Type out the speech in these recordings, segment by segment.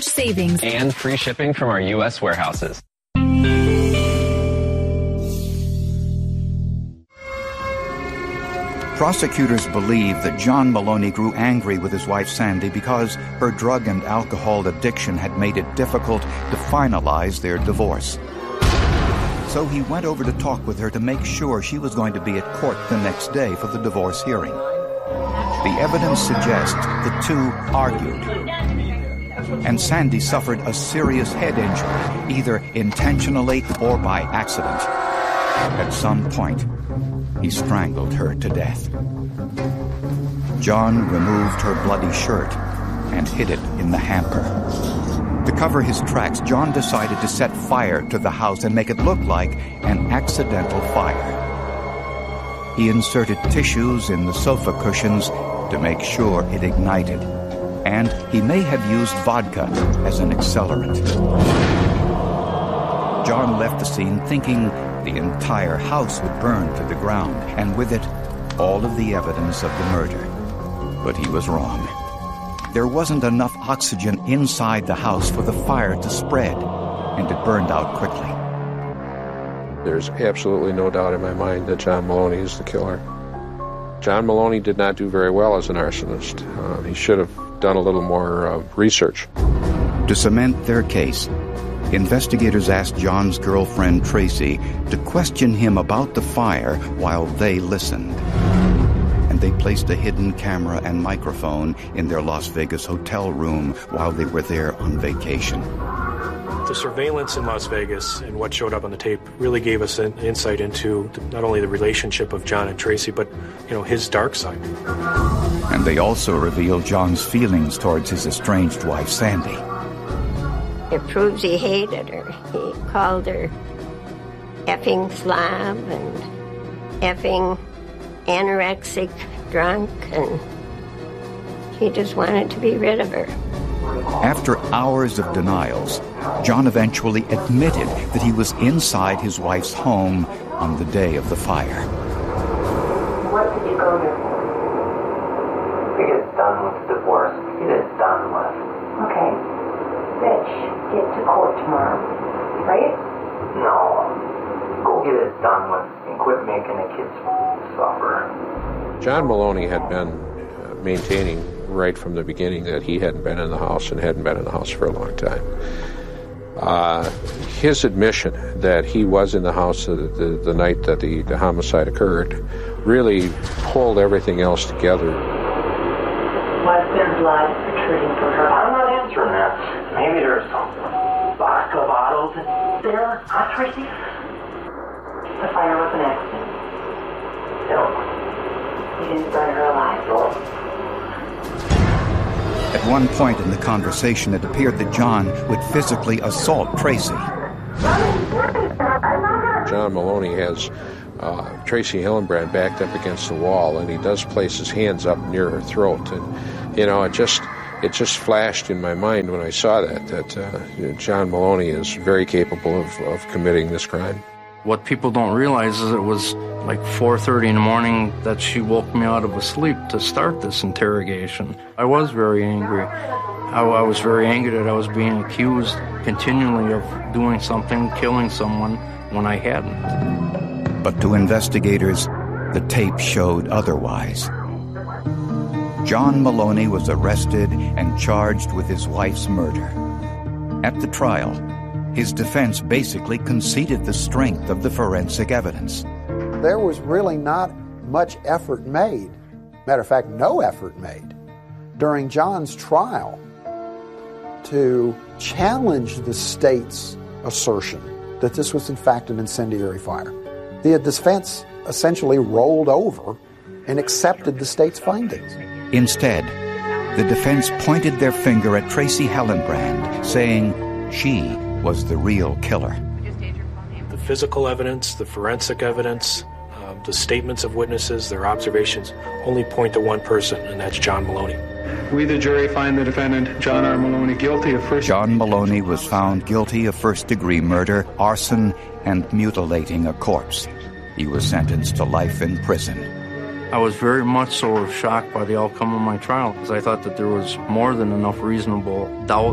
huge savings. And free shipping from our U.S. warehouses. Prosecutors believe that John Maloney grew angry with his wife Sandy because her drug and alcohol addiction had made it difficult to finalize their divorce. So he went over to talk with her to make sure she was going to be at court the next day for the divorce hearing. The evidence suggests the two argued, and Sandy suffered a serious head injury, either intentionally or by accident. At some point, he strangled her to death. John removed her bloody shirt and hid it in the hamper. To cover his tracks, John decided to set fire to the house and make it look like an accidental fire. He inserted tissues in the sofa cushions to make sure it ignited, and he may have used vodka as an accelerant. John left the scene thinking the entire house would burn to the ground, and with it, all of the evidence of the murder. But he was wrong. There wasn't enough oxygen inside the house for the fire to spread, and it burned out quickly. There's absolutely no doubt in my mind that John Maloney is the killer. John Maloney did not do very well as an arsonist. He should have done a little more research. To cement their case, investigators asked John's girlfriend Tracy to question him about the fire while they listened. And they placed a hidden camera and microphone in their Las Vegas hotel room while they were there on vacation. The surveillance in Las Vegas and what showed up on the tape really gave us an insight into not only the relationship of John and Tracy, but, his dark side. And they also revealed John's feelings towards his estranged wife, Sandy. It proves he hated her. He called her effing slob and effing anorexic drunk, and he just wanted to be rid of her. After hours of denials, John eventually admitted that he was inside his wife's home on the day of the fire. What did you go here for? To get done with the divorce. Get it done with. Okay. Rich, get to court tomorrow, right? No. Go get it done with and quit making the kids suffer. John Maloney had been maintaining right from the beginning that he hadn't been in the house and hadn't been in the house for a long time. His admission that he was in the house the night that the homicide occurred really pulled everything else together. Was there blood protruding from her? I'm not answering that. Maybe there's some vodka bottles there, huh, Tracy? The fire was an accident. No. You didn't burn her alive. No. At one point in the conversation, it appeared that John would physically assault Tracy. John Maloney has Tracy Hillenbrand backed up against the wall, and he does place his hands up near her throat. And, it just flashed in my mind when I saw that John Maloney is very capable of committing this crime. What people don't realize is it was like 4:30 in the morning that she woke me out of a sleep to start this interrogation. I was very angry. I was very angry that I was being accused continually of doing something, killing someone, when I hadn't. But to investigators, the tape showed otherwise. John Maloney was arrested and charged with his wife's murder. At the trial, his defense basically conceded the strength of the forensic evidence. There was really not much effort made, matter of fact, no effort made, during John's trial to challenge the state's assertion that this was in fact an incendiary fire. The defense essentially rolled over and accepted the state's findings. Instead, the defense pointed their finger at Tracy Hillenbrand, saying she was the real killer. The physical evidence, the forensic evidence, the statements of witnesses, their observations, only point to one person, and that's John Maloney. We, the jury, find the defendant, John R. Maloney, guilty of first... John Maloney was found guilty of first-degree murder, arson, and mutilating a corpse. He was sentenced to life in prison. I was very much shocked by the outcome of my trial, because I thought that there was more than enough reasonable doubt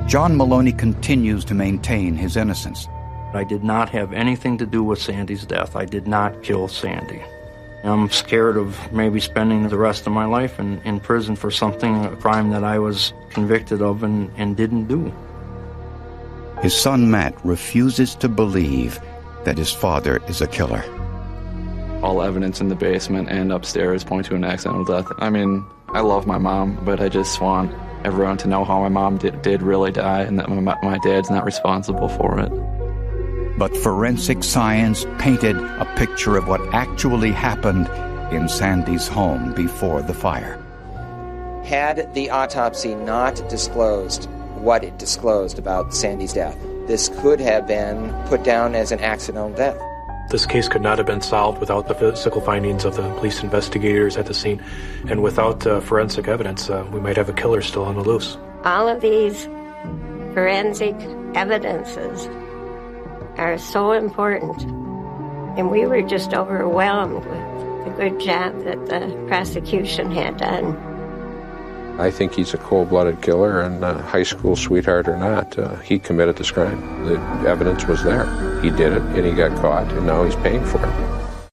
John Maloney continues to maintain his innocence. I did not have anything to do with Sandy's death. I did not kill Sandy. I'm scared of maybe spending the rest of my life in prison for a crime that I was convicted of and didn't do. His son Matt refuses to believe that his father is a killer. All evidence in the basement and upstairs point to an accidental death. I mean, I love my mom, but I just want everyone to know how my mom did really die and that my dad's not responsible for it. But forensic science painted a picture of what actually happened in Sandy's home before the fire. Had the autopsy not disclosed what it disclosed about Sandy's death, this could have been put down as an accidental death. This case could not have been solved without the physical findings of the police investigators at the scene, and without forensic evidence, we might have a killer still on the loose. All of these forensic evidences are so important, and we were just overwhelmed with the good job that the prosecution had done. I think he's a cold-blooded killer, and high school sweetheart or not, he committed this crime. The evidence was there. He did it, and he got caught, and now he's paying for it.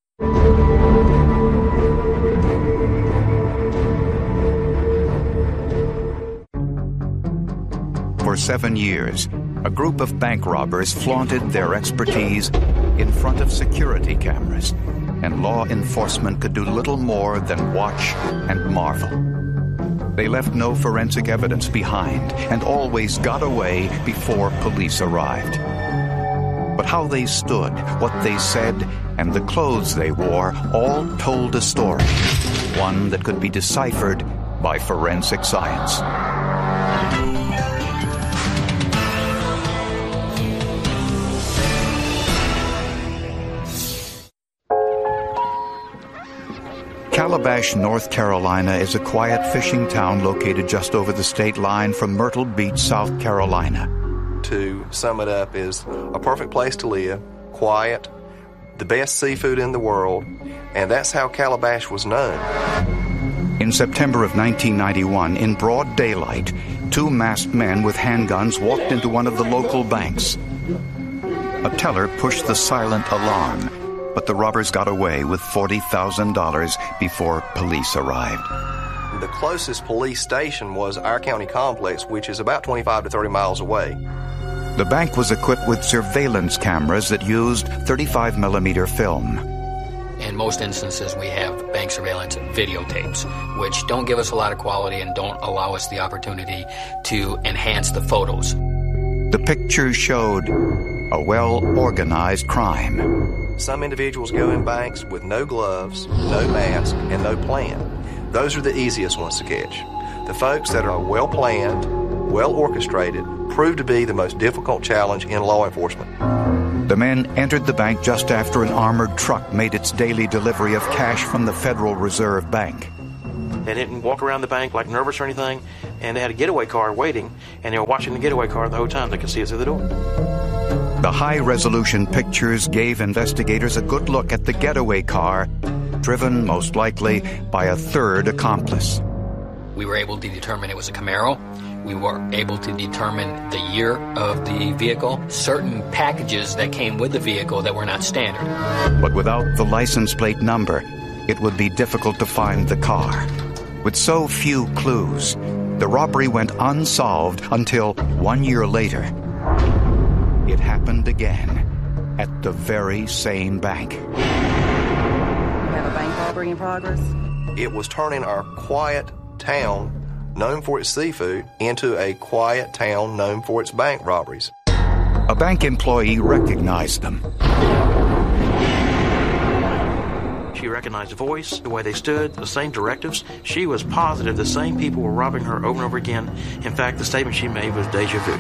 For 7 years, a group of bank robbers flaunted their expertise in front of security cameras, and law enforcement could do little more than watch and marvel. They left no forensic evidence behind and always got away before police arrived. But how they stood, what they said, and the clothes they wore all told a story, one that could be deciphered by forensic science. Calabash, North Carolina is a quiet fishing town located just over the state line from Myrtle Beach, South Carolina. To sum it up, is a perfect place to live, quiet, the best seafood in the world, and that's how Calabash was known. In September of 1991, in broad daylight, 2 masked men with handguns walked into one of the local banks. A teller pushed the silent alarm, but the robbers got away with $40,000 before police arrived. The closest police station was our county complex, which is about 25 to 30 miles away. The bank was equipped with surveillance cameras that used 35mm film. In most instances, we have bank surveillance videotapes, which don't give us a lot of quality and don't allow us the opportunity to enhance the photos. The pictures showed a well-organized crime. Some individuals go in banks with no gloves, no mask, and no plan. Those are the easiest ones to catch. The folks that are well-planned, well-orchestrated, prove to be the most difficult challenge in law enforcement. The men entered the bank just after an armored truck made its daily delivery of cash from the Federal Reserve Bank. They didn't walk around the bank like nervous or anything, and they had a getaway car waiting, and they were watching the getaway car the whole time. They could see it through the door. The high-resolution pictures gave investigators a good look at the getaway car, driven most likely by a third accomplice. We were able to determine it was a Camaro. We were able to determine the year of the vehicle, certain packages that came with the vehicle that were not standard. But without the license plate number, it would be difficult to find the car. With so few clues, the robbery went unsolved until 1 year later. It happened again at the very same bank. We have a bank robbery in progress. It was turning our quiet town, known for its seafood, into a quiet town known for its bank robberies. A bank employee recognized them. She recognized the voice, the way they stood, the same directives. She was positive the same people were robbing her over and over again. In fact, the statement she made was deja vu.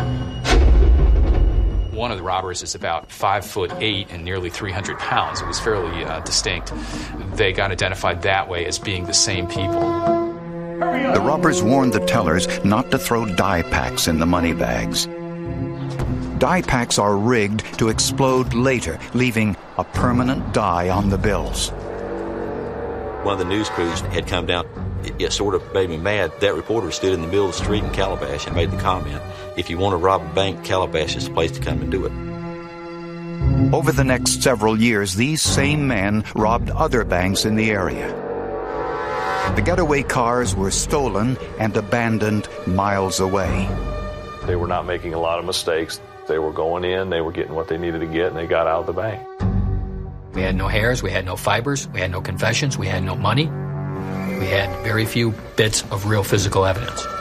One of the robbers is about 5'8" and nearly 300 pounds. It was fairly distinct. They got identified that way as being the same people. The robbers warned the tellers not to throw die packs in the money bags. Die packs are rigged to explode later, leaving a permanent die on the bills. One of the news crews had come down it sort of made me mad. That reporter stood in the middle of the street in Calabash and made the comment, if you want to rob a bank, Calabash is the place to come and do it. Over the next several years, these same men robbed other banks in the area. The getaway cars were stolen and abandoned miles away. They were not making a lot of mistakes. They were going in, they were getting what they needed to get, and they got out of the bank. We had no hairs, we had no fibers, we had no confessions, we had no money. We had very few bits of real physical evidence.